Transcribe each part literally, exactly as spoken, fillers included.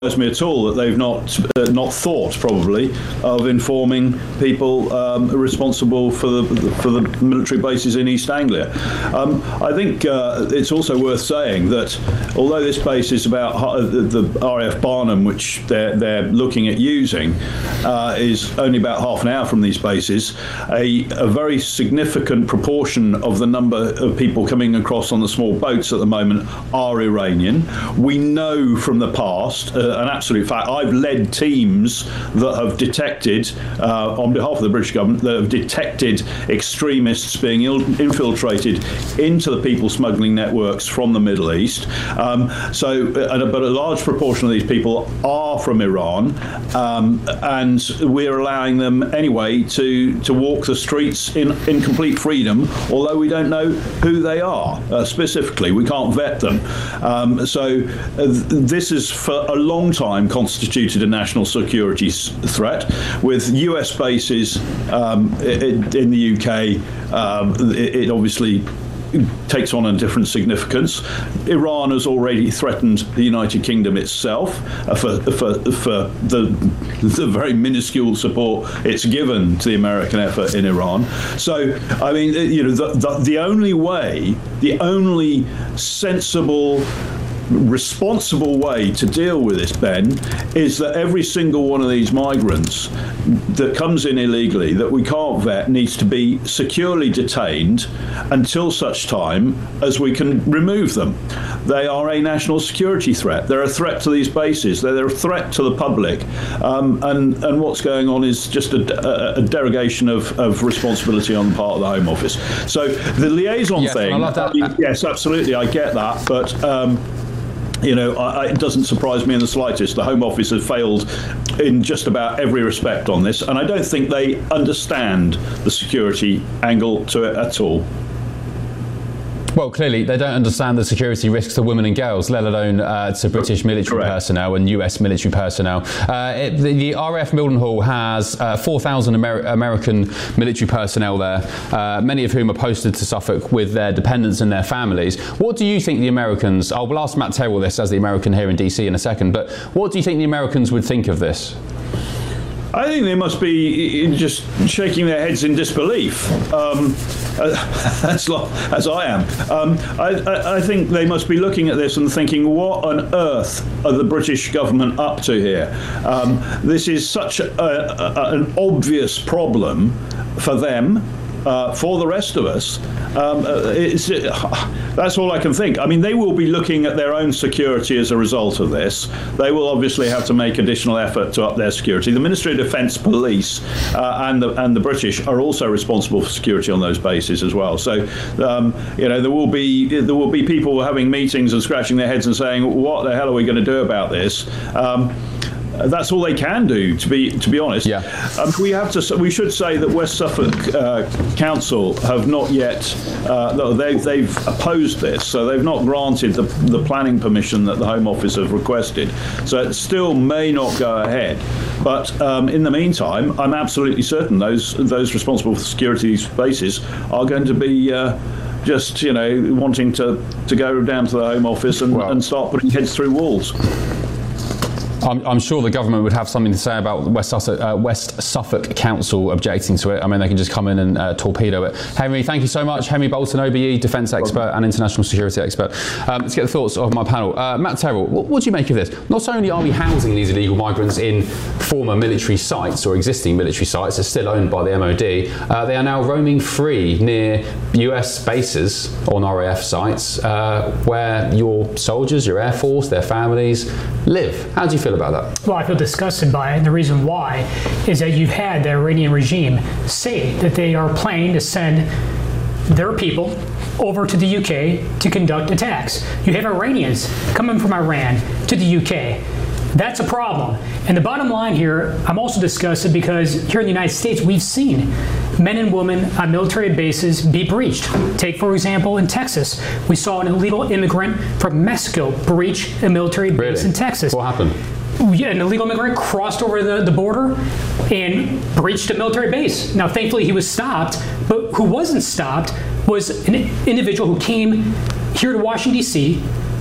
me at all that they've not uh, not thought probably of informing people um, responsible for the for the military bases in East Anglia. Um, I think uh, it's also worth saying that although this base is about uh, the, the R A F Barnham, which they're they're looking at using, uh, is only about half an hour from these bases, a, a very significant proportion of the number of people coming across on the small boats at the moment are Iranian. We know from the past. Uh, an absolute fact. I've led teams that have detected, uh, on behalf of the British government, that have detected extremists being il- infiltrated into the people smuggling networks from the Middle East. Um, so, uh, but a large proportion of these people are from Iran, um, and we're allowing them anyway to, to walk the streets in, in complete freedom, although we don't know who they are uh, specifically. We can't vet them. Um, so uh, th- this is for a long time constituted a national security s- threat, with U S bases um, in, in the U K. Um, it, it obviously takes on a different significance. Iran has already threatened the United Kingdom itself uh, for, for, for the, the very minuscule support it's given to the American effort in Iran. So, I mean, you know, the, the, the only way, the only sensible responsible way to deal with this, Ben, is that every single one of these migrants that comes in illegally, that we can't vet, needs to be securely detained until such time as we can remove them. They are a national security threat. They're a threat to these bases. They're a threat to the public. Um, and, and what's going on is just a, a, a derogation of, of responsibility on the part of the Home Office. So the liaison yes, thing, I love that. I mean, yes, absolutely, I get that. But um, You know, I, it doesn't surprise me in the slightest. The Home Office has failed in just about every respect on this, and I don't think they understand the security angle to it at all. Well, clearly, they don't understand the security risks to women and girls, let alone uh, to British military Correct. personnel and U S military personnel. Uh, it, the, the R A F Mildenhall has uh, four thousand Amer- American military personnel there, uh, many of whom are posted to Suffolk with their dependents and their families. What do you think the Americans, I will ask Matt Terrell this as the American here in D C in a second, but what do you think the Americans would think of this? I think they must be just shaking their heads in disbelief, um, as, as I am. Um, I, I, I think they must be looking at this and thinking, what on earth are the British government up to here? Um, this is such a, a, an obvious problem for them. Uh, for the rest of us, um, uh, it's, uh, that's all I can think. I mean, they will be looking at their own security as a result of this. They will obviously have to make additional effort to up their security. The Ministry of Defence, Police, uh, and the and the British are also responsible for security on those bases as well. So, um, you know, there will be there will be people having meetings and scratching their heads and saying, "What the hell are we going to do about this?" Um, That's all they can do, to be to be honest. Yeah. Um, we have to. We should say that West Suffolk uh, Council have not yet. Uh, they've they've opposed this, so they've not granted the the planning permission that the Home Office have requested. So it still may not go ahead. But um, in the meantime, I'm absolutely certain those those responsible for security bases are going to be. Uh, just, you know, wanting to, to go down to the Home Office and, well, and start putting heads through walls. I'm, I'm sure the government would have something to say about West Suffolk, uh, West Suffolk Council objecting to it. I mean, they can just come in and uh, torpedo it. Henry, thank you so much. Henry Bolton, O B E, defence expert and international security expert. Um, let's get the thoughts of my panel. Uh, Matt Terrell, what, what do you make of this? Not only are we housing these illegal migrants in former military sites or existing military sites, they're still owned by the M O D, uh, they are now roaming free near U S bases on R A F sites uh, where your soldiers, your Air Force, their families live. How do you feel about that? Well, I feel disgusted by it, and the reason why is that you've had the Iranian regime say that they are planning to send their people over to the U K to conduct attacks. You have Iranians coming from Iran to the U K. That's a problem. And the bottom line here, I'm also disgusted because here in the United States, we've seen men and women on military bases be breached. Take, for example, in Texas, we saw an illegal immigrant from Mexico breach a military base really? in Texas. What happened? Yeah, an illegal immigrant crossed over the, the border and breached a military base. Now, thankfully, he was stopped, but who wasn't stopped was an individual who came here to Washington, D C,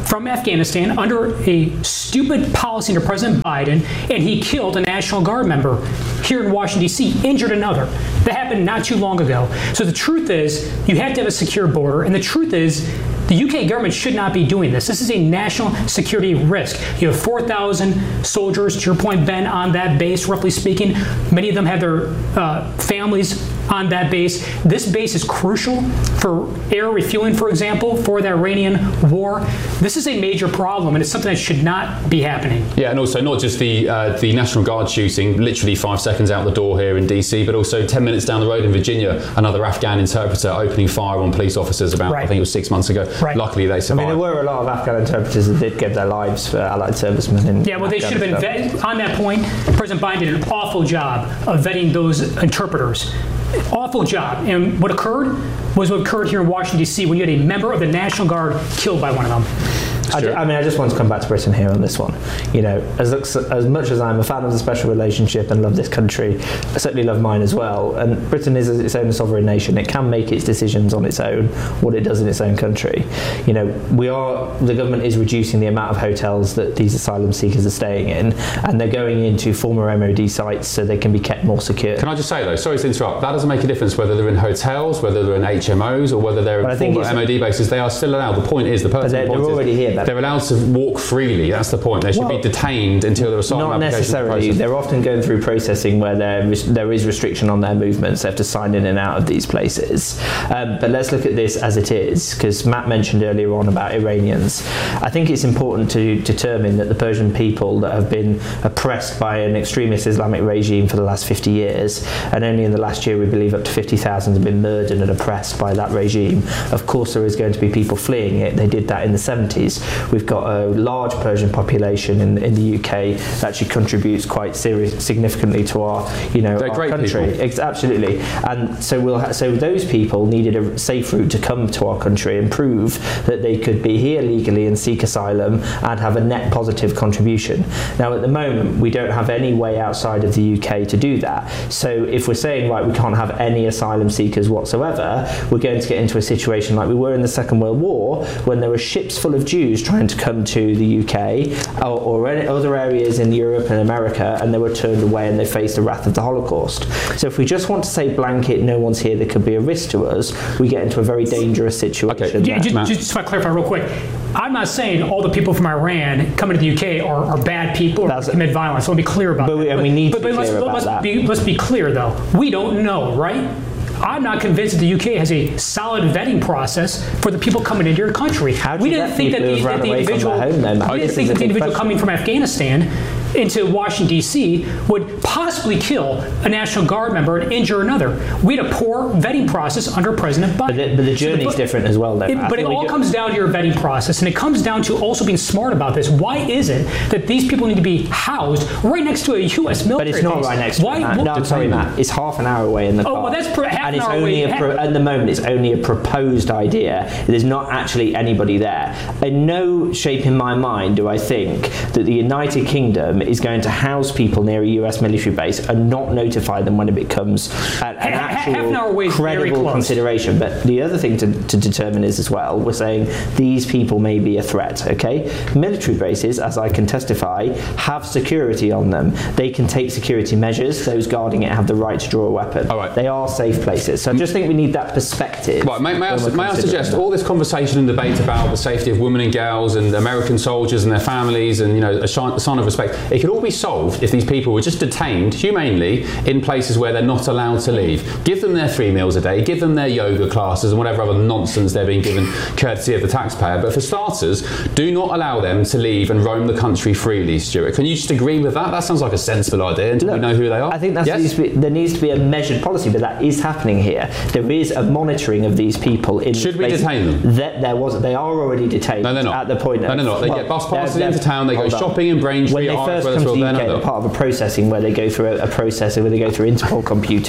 from Afghanistan under a stupid policy under President Biden, and he killed a National Guard member here in Washington, D C, injured another. That happened not too long ago. So the truth is, you have to have a secure border, and the truth is, the U K government should not be doing this. This is a national security risk. You have four thousand soldiers, to your point, Ben, on that base, roughly speaking. Many of them have their uh, families on that base. This base is crucial for air refueling, for example, for the Iranian war. This is a major problem, and it's something that should not be happening. Yeah, and also not just the uh, the National Guard shooting, literally five seconds out the door here in D C, but also ten minutes down the road in Virginia, another Afghan interpreter opening fire on police officers about, right. I think it was six months ago. Right. Luckily, they survived. I mean, there were a lot of Afghan interpreters that did give their lives for Allied servicemen. In yeah, well, they should have been vetted. On that point, President Biden did an awful job of vetting those interpreters. Awful job. And what occurred was what occurred here in Washington, D C, when you had a member of the National Guard killed by one of them. I, I mean, I just want to come back to Britain here on this one. You know, as as much as I'm a fan of the special relationship and love this country, I certainly love mine as well. And Britain is its own sovereign nation. It can make its decisions on its own, what it does in its own country. You know, we are the government is reducing the amount of hotels that these asylum seekers are staying in, and they're going into former M O D sites so they can be kept more secure. Can I just say though, sorry to interrupt, that doesn't make a difference whether they're in hotels, whether they're in H M Os, or whether they're in former M O D bases. They are still allowed. The point is, the person they're, they're already here. They're allowed to walk freely. That's the point. They should well, be detained until their asylum not application necessarily. Process. They're often going through processing where there is, there is restriction on their movements. They have to sign in and out of these places. Um, but let's look at this as it is, because Matt mentioned earlier on about Iranians. I think it's important to determine that the Persian people that have been oppressed by an extremist Islamic regime for the last fifty years, and only in the last year we believe up to fifty thousand have been murdered and oppressed by that regime. Of course there is going to be people fleeing it. They did that in the seventies. We've got a large Persian population in, in the U K that actually contributes quite serious, significantly to our, you know, They're our great country. People. Absolutely. And so we'll ha- so those people needed a safe route to come to our country and prove that they could be here legally and seek asylum and have a net positive contribution. Now at the moment we don't have any way outside of the U K to do that. So if we're saying, right, we can't have any asylum seekers whatsoever, we're going to get into a situation like we were in the Second World War, when there were ships full of Jews trying to come to the U K or, or any other areas in Europe and America, and they were turned away and they faced the wrath of the Holocaust. So if we just want to say blanket, no one's here, there could be a risk to us, we get into a very dangerous situation. Okay. Yeah, just, just to clarify real quick, I'm not saying all the people from Iran coming to the U K are, are bad people or That's commit violence. I want to be clear about but we, that. And we need but, to be but clear let's, about let's that. Be, let's be clear though. We don't know, right? I'm not convinced that the U K has a solid vetting process for the people coming into your country. How do we you didn't think that the, that the individual, home, then? we didn't think that the individual coming from Afghanistan into Washington, D C would possibly kill a National Guard member and injure another. We had a poor vetting process under President Biden. But the, but the journey is so different as well, though. It, but it all comes down to your vetting process, and it comes down to also being smart about this. Why is it that these people need to be housed right next to a U S military base? But it's not base? right next to Why? it, Matt. No, I'm sorry, Matt. It's half an hour away in the oh, car. well, that's per, half and an it's hour only away. A pro, at the moment, it's only a proposed idea. There's not actually anybody there. In no shape in my mind do I think that the United Kingdom is going to house people near a U S military base and not notify them when it becomes an, an actual half an hour away is very credible close. consideration. But the other thing to, to determine is as well, we're saying these people may be a threat, okay? Military bases, as I can testify, have security on them. They can take security measures. Those guarding it have the right to draw a weapon. All right. They are safe places. So I just think we need that perspective. Right, may, may, I, may I suggest all this conversation and debate about the safety of women and girls and American soldiers and their families and, you know, a sign of respect, it could all be solved if these people were just detained humanely in places where they're not allowed to leave. Give them their three meals a day, give them their yoga classes and whatever other nonsense they're being given courtesy of the taxpayer. But for starters, do not allow them to leave and roam the country freely, Stuart. Can you just agree with that? That sounds like a sensible idea. And do Look, we know who they are? I think that's yes? needs to be, there needs to be a measured policy, but that is happening here. There is a monitoring of these people in Should we places. detain them? That there was, they are already detained. No, they're not. At the point. No, of, they're not. They well, get bus passes they're, into they're, town. They go shopping in Braintree. When they first come to the U K, they're part of a processing where they go through a, a process where they go through Interpol computers. And then they're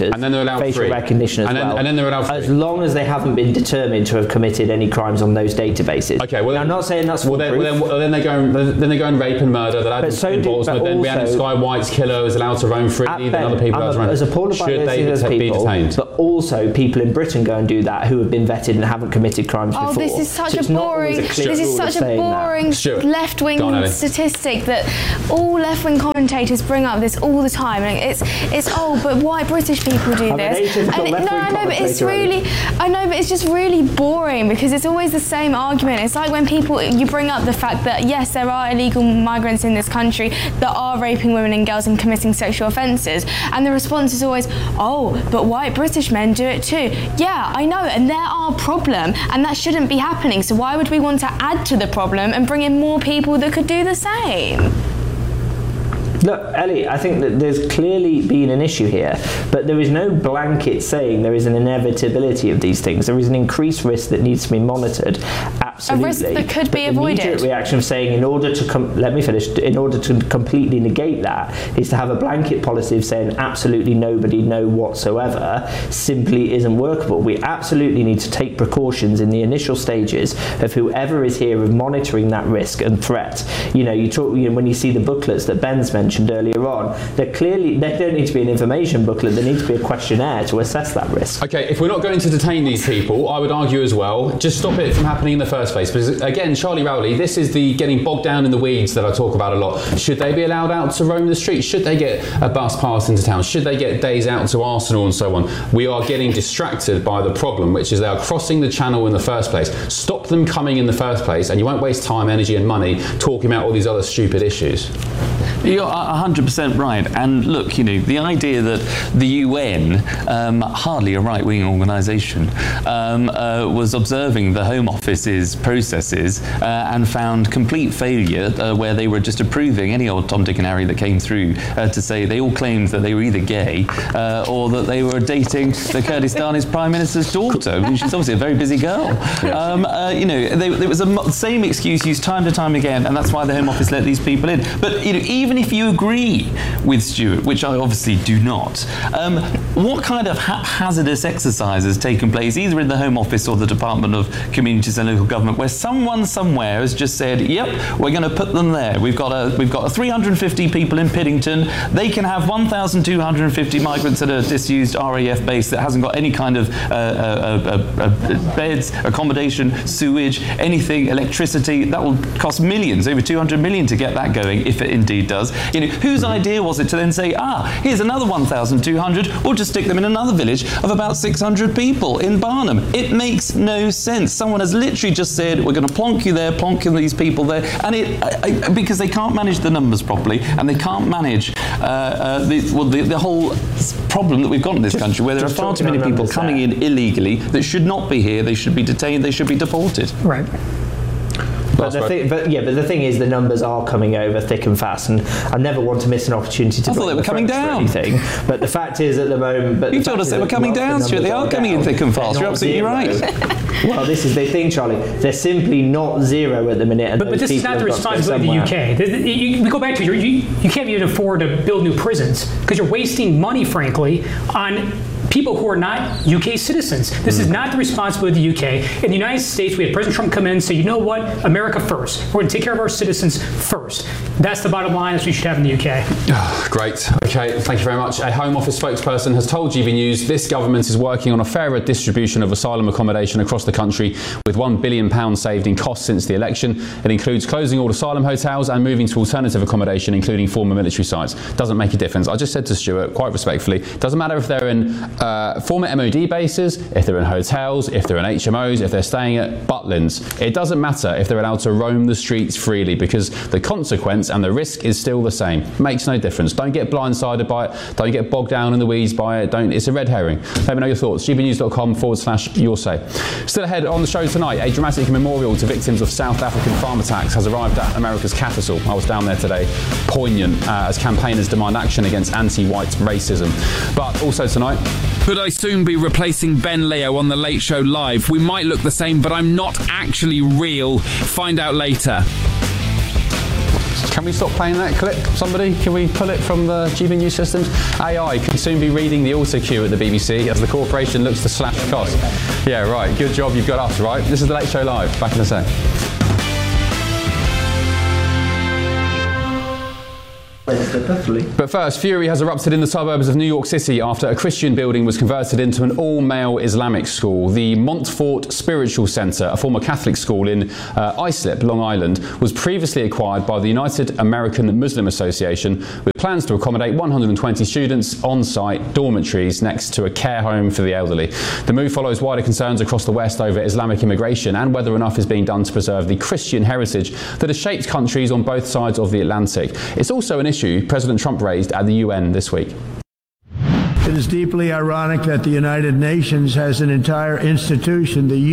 allowed facial free. recognition as and then, well. And then they're allowed free. As long as they haven't been determined to have committed any crimes on those databases. Okay, well, now, I'm not saying that's well, then, well, then, well, then they go and then they go and rape and murder. They'll add so involved, do, but, but then we add also, Sky White's killer is allowed to roam freely. Then other people I'm are allowed to roam. as appalled by Should they those be people, detained? But also people in Britain go and do that who have been vetted and haven't committed crimes oh, before. this is such so a boring. A this is such a boring left-wing statistic that all left-wing commentators bring up this all the time. And it's it's oh, but white British people do I'm this. And it, no, I know, but it's really, I know, but it's just really boring because it's always the same argument. It's like when people you bring up the fact that yes, there are illegal migrants in this country that are raping women and girls and committing sexual offences, and the response is always, oh, but white British men do it too. Yeah, I know, and they're our problem, and that shouldn't be happening. So why would we want to add to the problem and bring in more people that could do the same? Look, Ellie, I think that there's clearly been an issue here, but there is no blanket saying there is an inevitability of these things. There is an increased risk that needs to be monitored. Absolutely. A risk that could but be the avoided. immediate reaction of saying, in order to com- let me finish, in order to completely negate that, is to have a blanket policy of saying absolutely nobody, no whatsoever, simply isn't workable. We absolutely need to take precautions in the initial stages of whoever is here of monitoring that risk and threat. You know, you talk you know, when you see the booklets that Ben's mentioned earlier on, they're clearly, they don't need to be an information booklet, there needs to be a questionnaire to assess that risk. Okay, if we're not going to detain these people, I would argue as well, just stop it from happening in the first place. Because again, Charlie Rowley, this is the getting bogged down in the weeds that I talk about a lot. Should they be allowed out to roam the streets? Should they get a bus pass into town? Should they get days out to Arsenal and so on? We are getting distracted by the problem, which is they are crossing the channel in the first place. Stop them coming in the first place and you won't waste time, energy and money talking about all these other stupid issues. You're one hundred percent right. And look, you know, the idea that the U N, um, hardly a right-wing organisation, um, uh, was observing the Home Office's processes uh, and found complete failure uh, where they were just approving any old Tom, Dick and Harry that came through uh, to say they all claimed that they were either gay uh, or that they were dating the Kurdistani's Prime Minister's daughter. I mean, she's obviously a very busy girl. Um, uh, you know, they, there was the same excuse used time to time again, and that's why the Home Office let these people in. But, you know, even Even if you agree with Stuart, which I obviously do not, um, what kind of haphazardous exercise has taken place either in the Home Office or the Department of Communities and Local Government, where someone somewhere has just said, "Yep, we're going to put them there. We've got a we've got a three hundred fifty people in Piddington. They can have one thousand two hundred fifty migrants at a disused R A F base that hasn't got any kind of uh, uh, uh, uh, beds, accommodation, sewage, anything, electricity. That will cost millions, over two hundred million, to get that going, if it indeed does." You know, whose idea was it to then say, ah, here's another one thousand two hundred, we'll just stick them in another village of about six hundred people in Barnum? It makes no sense. Someone has literally just said, we're going to plonk you there, plonk these people there, and it I, I, because they can't manage the numbers properly, and they can't manage uh, uh, the, well, the, the whole problem that we've got in this just, country, where there are far too many people coming there. in illegally that should not be here. They should be detained. They should be deported. Right. But the thing, but yeah, but the thing is, the numbers are coming over thick and fast, and I never want to miss an opportunity to. I thought they were coming down. Anything. But the fact is, at the moment, but you told us they were coming down, Stuart. They are coming in thick and fast. You're absolutely right. Well, this is the thing, Charlie. They're simply not zero at the minute. And but, but this is not the responsibility of the U K. The, the, you, we go back to you, you. You can't even afford to build new prisons because you're wasting money, frankly, on people who are not U K citizens. This mm. is not the responsibility of the U K. In the United States, we had President Trump come in and say, you know what, America first. We're going to take care of our citizens first. That's the bottom line. That's what we should have in the U K. Oh, great. Okay, thank you very much. A Home Office spokesperson has told G B News this government is working on a fairer distribution of asylum accommodation across the country, with one billion pounds saved in costs since the election. It includes closing all asylum hotels and moving to alternative accommodation, including former military sites. Doesn't make a difference. I just said to Stuart, quite respectfully, doesn't matter if they're in uh, former M O D bases, if they're in hotels, if they're in H M Os, if they're staying at Butlins. It doesn't matter if they're allowed to roam the streets freely, because the consequence and the risk is still the same. Makes no difference. Don't get blindsided by it. Don't get bogged down in the weeds by it. Don't. It's a red herring. Let me know your thoughts. gbnews.com forward slash your say. Still ahead on the show tonight, a dramatic memorial to victims of South African farm attacks has arrived at America's capital. I was down there today. Poignant uh, as campaigners demand action against anti-white racism. But also tonight, could I soon be replacing Ben Leo on The Late Show Live? We might look the same, but I'm not actually real. Find out later. Can we stop playing that clip? Somebody, can we pull it from the G B News systems? A I could soon be reading the auto cue at the B B C as the corporation looks to slash costs. Yeah, right. Good job. You've got us, right? This is the Late Show Live. Back in a sec. But first, fury has erupted in the suburbs of New York City after a Christian building was converted into an all-male Islamic school. The Montfort Spiritual Centre, a former Catholic school in uh, Islip, Long Island, was previously acquired by the United American Muslim Association with plans to accommodate one hundred twenty students on-site dormitories next to a care home for the elderly. The move follows wider concerns across the West over Islamic immigration and whether enough is being done to preserve the Christian heritage that has shaped countries on both sides of the Atlantic. It's also an issue President Trump raised at the U N this week. It is deeply ironic that the United Nations has an entire institution, the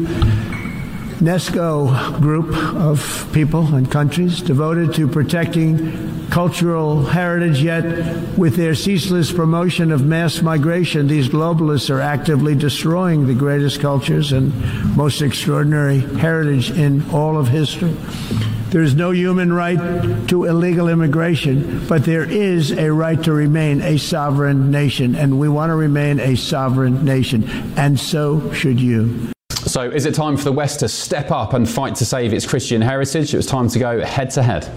UNESCO group of people and countries devoted to protecting cultural heritage, yet with their ceaseless promotion of mass migration, these globalists are actively destroying the greatest cultures and most extraordinary heritage in all of history. There is no human right to illegal immigration, but there is a right to remain a sovereign nation, and we want to remain a sovereign nation, and so should you. So is it time for the West to step up and fight to save its Christian heritage? It was time to go head to head.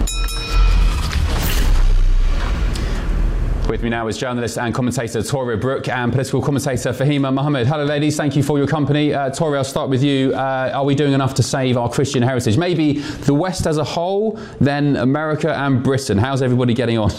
With me now is journalist and commentator Toria Brooke and political commentator Fahima Mohammed. Hello ladies, thank you for your company. Uh, Toria, I'll start with you. Uh, are we doing enough to save our Christian heritage? Maybe the West as a whole, then America and Britain. How's everybody getting on?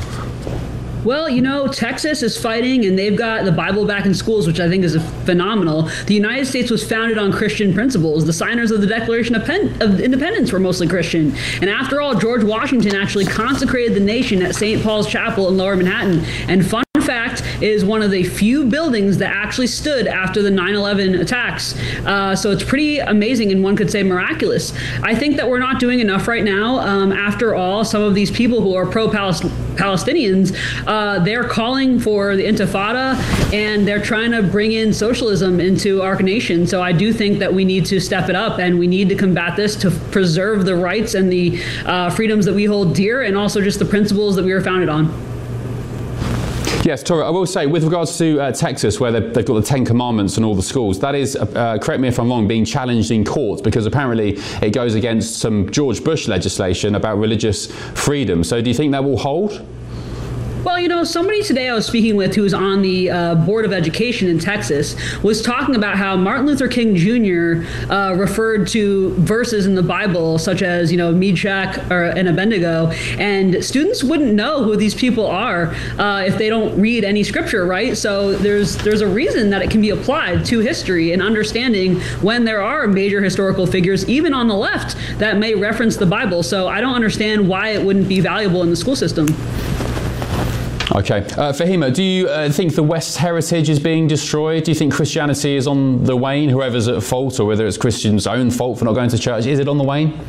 Well, you know, Texas is fighting and they've got the Bible back in schools, which I think is phenomenal. The United States was founded on Christian principles. The signers of the Declaration of, Pen- of Independence were mostly Christian. And after all, George Washington actually consecrated the nation at Saint Paul's Chapel in Lower Manhattan. And fun fact is one of the few buildings that actually stood after the nine eleven attacks. Uh, so it's pretty amazing and one could say miraculous. I think that we're not doing enough right now. Um, after all, some of these people who are pro-Palestinians, uh, they're calling for the Intifada and they're trying to bring in socialism into our nation. So I do think that we need to step it up and we need to combat this to preserve the rights and the uh, freedoms that we hold dear and also just the principles that we were founded on. Yes, Toria, I will say, with regards to uh, Texas, where they've, they've got the Ten Commandments in all the schools, that is, uh, correct me if I'm wrong, being challenged in court because apparently it goes against some George Bush legislation about religious freedom. So do you think that will hold? Well, you know, somebody today I was speaking with who was on the uh, Board of Education in Texas was talking about how Martin Luther King Junior Uh, referred to verses in the Bible, such as, you know, Meshach or, and Abednego, and students wouldn't know who these people are uh, if they don't read any scripture, right? So there's there's a reason that it can be applied to history and understanding when there are major historical figures, even on the left, that may reference the Bible. So I don't understand why it wouldn't be valuable in the school system. Okay. Uh, Fahima, do you uh, think the West's heritage is being destroyed? Do you think Christianity is on the wane, whoever's at fault, or whether it's Christians' own fault for not going to church? Is it on the wane?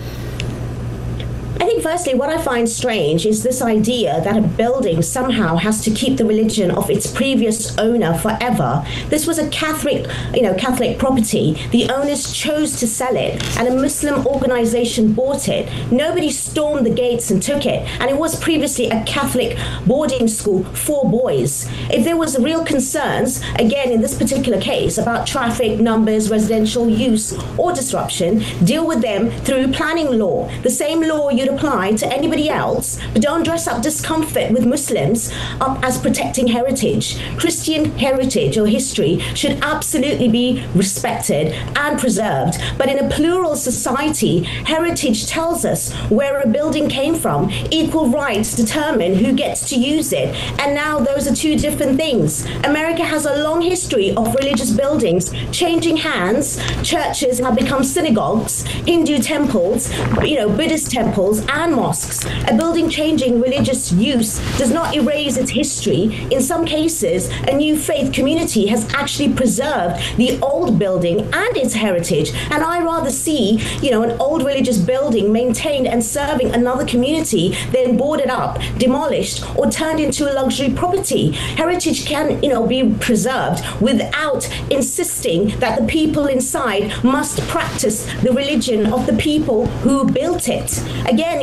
I think firstly, what I find strange is this idea that a building somehow has to keep the religion of its previous owner forever. This was a Catholic, you know, Catholic property. The owners chose to sell it, and a Muslim organization bought it. Nobody stormed the gates and took it, and it was previously a Catholic boarding school for boys. If there was real concerns, again, in this particular case, about traffic, numbers, residential use, or disruption, deal with them through planning law. The same law you'd apply to anybody else, but don't dress up discomfort with Muslims up as protecting heritage. Christian heritage or history should absolutely be respected and preserved, but in a plural society, heritage tells us where a building came from. Equal rights determine who gets to use it, and now those are two different things. America has a long history of religious buildings changing hands. Churches have become synagogues, Hindu temples, you know, Buddhist temples, and mosques. A building changing religious use does not erase its history. In some cases, a new faith community has actually preserved the old building and its heritage. And I rather see, you know, an old religious building maintained and serving another community than boarded up, demolished, or turned into a luxury property. Heritage can, you know, be preserved without insisting that the people inside must practice the religion of the people who built it. Again,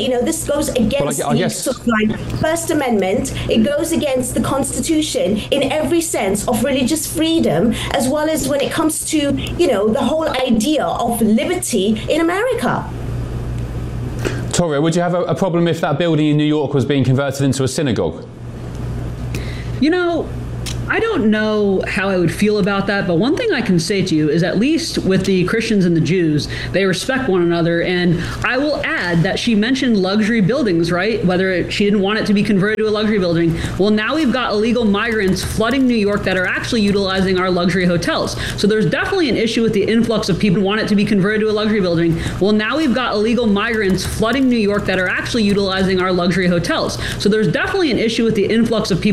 You know, this goes against Well, I- I the guess- sort of like First Amendment. It goes against the Constitution in every sense of religious freedom, as well as when it comes to, you know, the whole idea of liberty in America. Toria, would you have a, a problem if that building in New York was being converted into a synagogue? You know, I don't know how I would feel about that, but one thing I can say to you is at least with the Christians and the Jews, they respect one another. And I will add that she mentioned luxury buildings, right? Whether it, she didn't want it to be converted to a luxury building. Well, now we've got illegal migrants flooding New York that are actually utilizing our luxury hotels. So there's definitely an issue with the influx of people who want it to be converted to a luxury building. Well, now we've got illegal migrants flooding New York that are actually utilizing our luxury hotels. So there's definitely an issue with the influx of people